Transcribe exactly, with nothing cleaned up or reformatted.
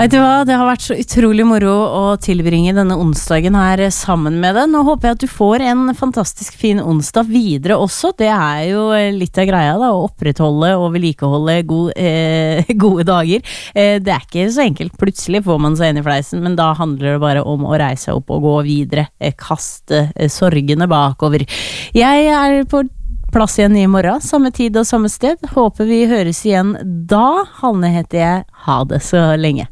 Vet du hva, det har vært så utrolig moro å tilbringe denne onsdagen her sammen med deg. Nå håper jeg at du får en fantastisk fin onsdag videre også. Det er jo litt av greia da, å opprettholde og vedlikeholde gode, eh, gode dager. Eh, det er ikke så enkelt, plutselig får man seg inn i fleisen, men da handler det bare om å reise opp og gå videre, eh, kaste eh, sorgene bakover. Jeg er på plass igjen i morgen, samme tid og samme sted. Håper vi høres igjen da. Hanne heter jeg. Ha det så lenge.